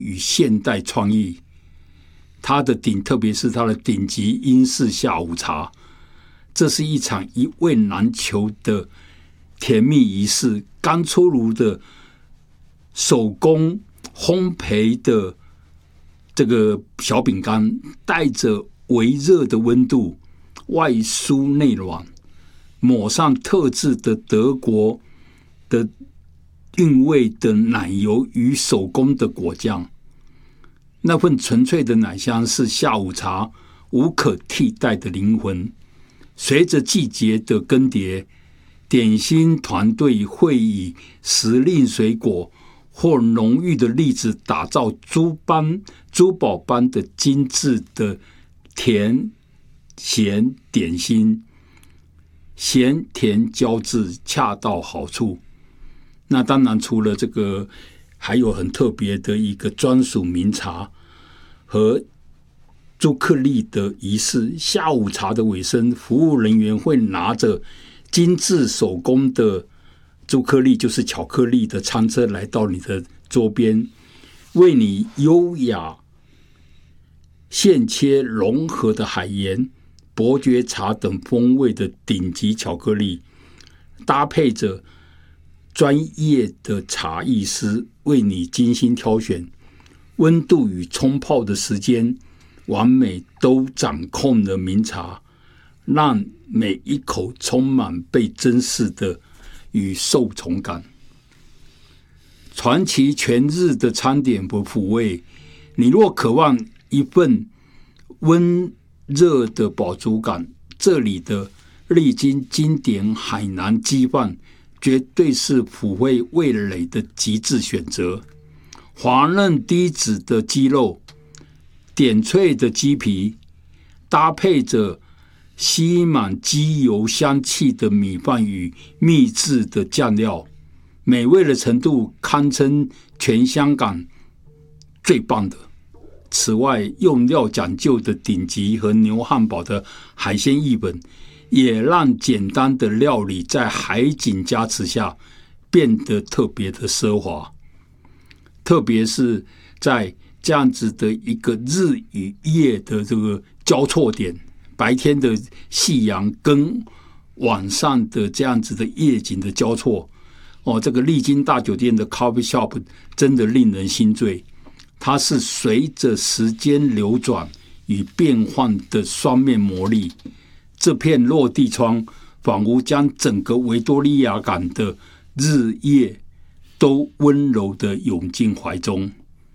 与现代创意。特别是它的顶级英式下午茶，这是一场一味难求的甜蜜仪式。刚出炉的手工烘焙的这个小饼干，带着微热的温度，外酥内软，抹上特制的德国的韵味的奶油与手工的果酱，那份纯粹的奶香是下午茶无可替代的灵魂。随着季节的更迭，点心团队会以时令水果或浓郁的栗子打造珠宝般的精致的甜咸点心，咸甜交织，恰到好处。那当然除了这个，还有很特别的一个专属名茶和朱克力的仪式。下午茶的尾声，服务人员会拿着精致手工的朱克力，就是巧克力的餐车，来到你的桌边，为你优雅现切融合的海盐、伯爵茶等风味的顶级巧克力，搭配着专业的茶艺师为你精心挑选，温度与冲泡的时间完美都掌控了名茶，让每一口充满被珍视的与受宠感。传奇全日的餐点不抚慰，你若渴望一份温热的饱足感，这里的历经经典海南鸡饭绝对是抚慰味蕾的极致选择。滑嫩低脂的鸡肉，点脆的鸡皮，搭配着吸满鸡油香气的米饭与秘制的酱料，美味的程度堪称全香港最棒的。此外，用料讲究的顶级和牛汉堡的海鲜译本，也让简单的料理在海景加持下变得特别的奢华。特别是在这样子的一个日与夜的这个交错点，白天的夕阳跟晚上的这样子的夜景的交错，这个丽晶大酒店的 coffee shop 真的令人心醉。它是随着时间流转与变换的双面魔力，这片落地窗仿佛将整个维多利亚港的日夜都温柔地涌进怀中。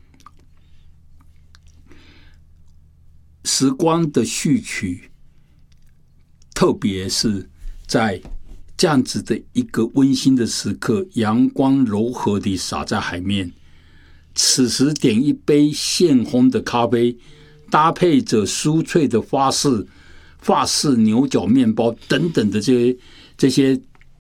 时光的序曲，特别是在这样子的一个温馨的时刻，阳光柔和地洒在海面，此时点一杯现烘的咖啡，搭配着酥脆的法式牛角面包等等的这些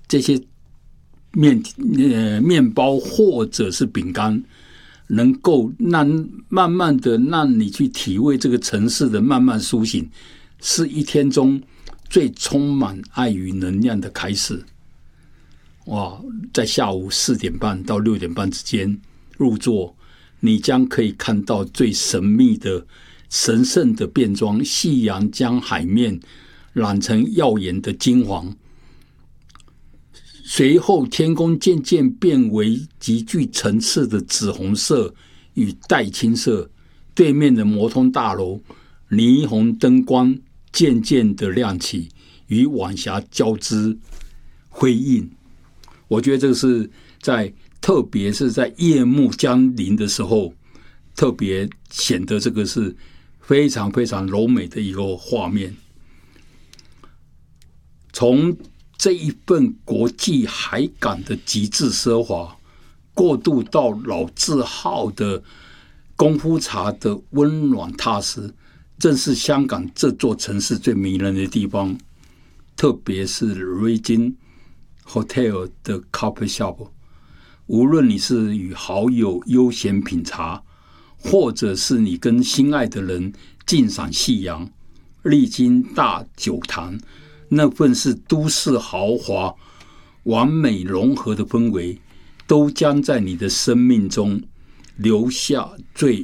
面包或者是饼干，能够慢慢的让你去体味这个城市的慢慢苏醒，是一天中最充满爱与能量的开始。哇，在下午4点半到6点半之间入座，你将可以看到最神秘的神圣的变装，夕阳将海面染成耀眼的金黄，随后天空渐渐变为极具层次的紫红色与黛青色，对面的摩通大楼霓虹灯光渐渐的亮起，与晚霞交织辉映。我觉得这个是特别是在夜幕将临的时候，特别显得这个是非常非常柔美的一个画面。从这一份国际海港的极致奢华，过渡到老字号的功夫茶的温暖踏实，正是香港这座城市最迷人的地方。特别是 Regent Hotel 的 Coffee Shop， 无论你是与好友悠闲品茶，或者是你跟心爱的人静赏夕阳，历经大酒堂那份是都市豪华完美融合的氛围，都将在你的生命中留下最